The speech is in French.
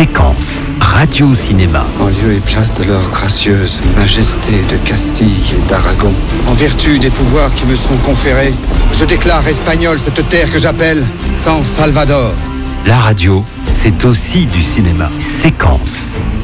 Séquence Radio-Cinéma. En lieu et place de leur gracieuse majesté de Castille et d'Aragon, en vertu des pouvoirs qui me sont conférés, je déclare espagnole cette terre que j'appelle San Salvador. La radio, c'est aussi du cinéma. Séquence